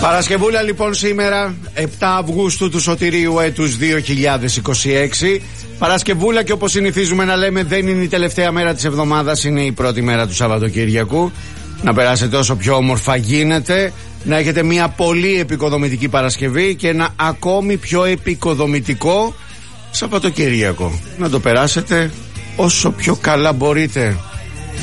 Παρασκευούλα λοιπόν σήμερα 7 Αυγούστου του σωτηρίου έτους 2026. Παρασκευούλα, και όπως συνηθίζουμε να λέμε, δεν είναι η τελευταία μέρα της εβδομάδας, είναι η πρώτη μέρα του Σαββατοκύριακου. Να περάσετε όσο πιο όμορφα γίνεται, να έχετε μια πολύ επικοδομητική Παρασκευή και ένα ακόμη πιο επικοδομητικό Σαββατοκύριακο. Να το περάσετε όσο πιο καλά μπορείτε.